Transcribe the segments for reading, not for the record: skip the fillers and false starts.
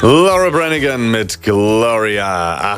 Laura Branigan mit Gloria.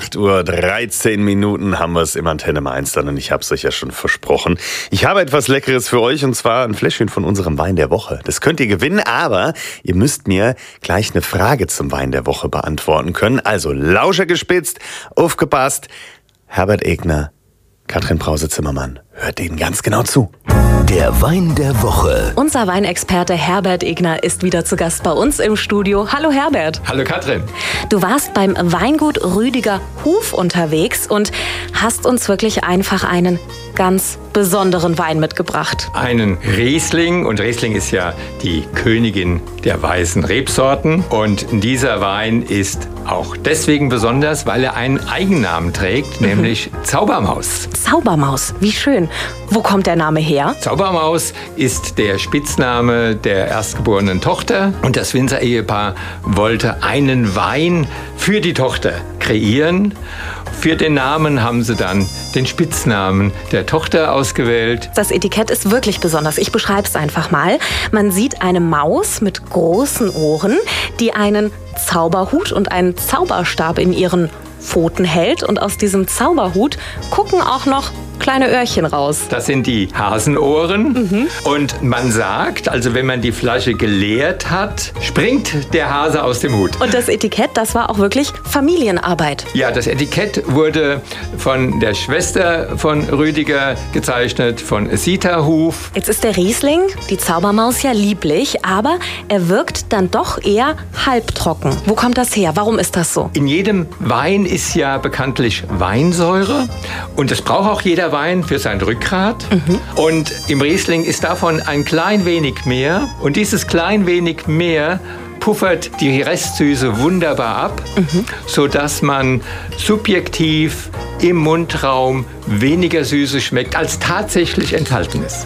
8:13 Uhr haben wir es im Antenne Mainz dann und ich habe es euch ja schon versprochen. Ich habe etwas Leckeres für euch und zwar ein Fläschchen von unserem Wein der Woche. Das könnt ihr gewinnen, aber ihr müsst mir gleich eine Frage zum Wein der Woche beantworten können. Also Lauscher gespitzt, aufgepasst. Herbert Egner, Katrin Brause-Zimmermann, hört denen ganz genau zu. Der Wein der Woche. Unser Weinexperte Herbert Egner ist wieder zu Gast bei uns im Studio. Hallo Herbert. Hallo Katrin. Du warst beim Weingut Rüdiger Huf unterwegs und hast uns wirklich einfach einen ganz besonderen Wein mitgebracht. Einen Riesling, und Riesling ist ja die Königin der weißen Rebsorten. Und dieser Wein ist auch deswegen besonders, weil er einen Eigennamen trägt, nämlich Zaubermaus. Zaubermaus, wie schön. Wo kommt der Name her? Zaubermaus ist der Spitzname der erstgeborenen Tochter. Und das Winzer-Ehepaar wollte einen Wein für die Tochter kreieren. Für den Namen haben sie dann den Spitznamen der Tochter ausgewählt. Das Etikett ist wirklich besonders. Ich beschreibe es einfach mal. Man sieht eine Maus mit großen Ohren, die einen Zauberhut und einen Zauberstab in ihren Pfoten hält. Und aus diesem Zauberhut gucken auch noch kleine Öhrchen raus. Das sind die Hasenohren. Und man sagt, also wenn man die Flasche geleert hat, springt der Hase aus dem Hut. Und das Etikett, das war auch wirklich Familienarbeit. Ja, das Etikett wurde von der Schwester von Rüdiger gezeichnet, von Sita Huf. Jetzt ist der Riesling, die Zaubermaus, ja lieblich, aber er wirkt dann doch eher halbtrocken. Wo kommt das her? Warum ist das so? In jedem Wein ist ja bekanntlich Weinsäure und das braucht auch jeder Wein für sein Rückgrat. Und im Riesling ist davon ein klein wenig mehr und dieses klein wenig mehr puffert die Restsüße wunderbar ab, sodass man subjektiv im Mundraum weniger Süße schmeckt, als tatsächlich enthalten ist.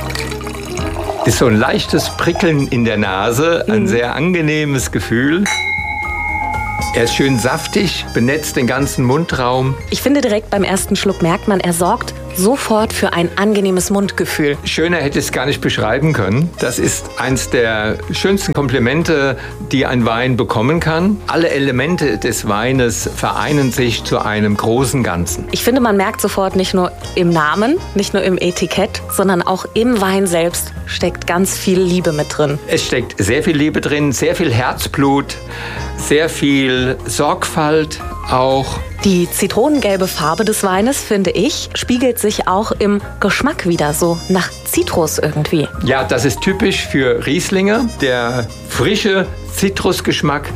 Ist so ein leichtes Prickeln in der Nase, ein sehr angenehmes Gefühl. Er ist schön saftig, benetzt den ganzen Mundraum. Ich finde, direkt beim ersten Schluck merkt man, er sorgt sofort für ein angenehmes Mundgefühl. Schöner hätte ich es gar nicht beschreiben können. Das ist eins der schönsten Komplimente, die ein Wein bekommen kann. Alle Elemente des Weines vereinen sich zu einem großen Ganzen. Ich finde, man merkt sofort nicht nur im Namen, nicht nur im Etikett, sondern auch im Wein selbst steckt ganz viel Liebe mit drin. Es steckt sehr viel Liebe drin, sehr viel Herzblut, sehr viel Sorgfalt auch. Die zitronengelbe Farbe des Weines, finde ich, spiegelt sich auch im Geschmack wieder, so nach Zitrus irgendwie. Ja, das ist typisch für Rieslinge. Der frische Zitrusgeschmack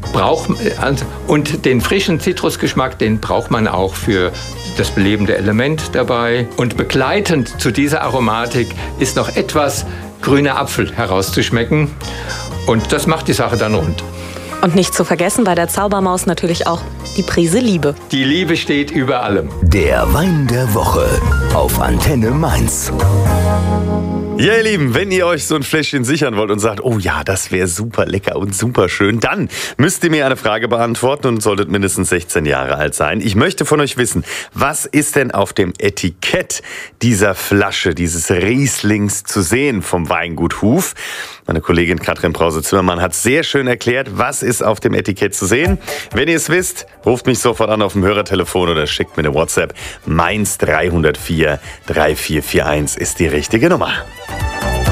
und den frischen Zitrusgeschmack, den braucht man auch für das belebende Element dabei. Und begleitend zu dieser Aromatik ist noch etwas grüner Apfel herauszuschmecken. Und das macht die Sache dann rund. Und nicht zu vergessen bei der Zaubermaus natürlich auch die Prise Liebe. Die Liebe steht über allem. Der Wein der Woche auf Antenne Mainz. Ja, ihr Lieben, wenn ihr euch so ein Fläschchen sichern wollt und sagt, oh ja, das wäre super lecker und super schön, dann müsst ihr mir eine Frage beantworten und solltet mindestens 16 Jahre alt sein. Ich möchte von euch wissen, was ist denn auf dem Etikett dieser Flasche, dieses Rieslings zu sehen vom Weingut Huf? Meine Kollegin Katrin Brause-Zimmermann hat sehr schön erklärt, was ist auf dem Etikett zu sehen. Wenn ihr es wisst, ruft mich sofort an auf dem Hörertelefon oder schickt mir eine WhatsApp. Mainz 304 3441 ist die richtige Nummer.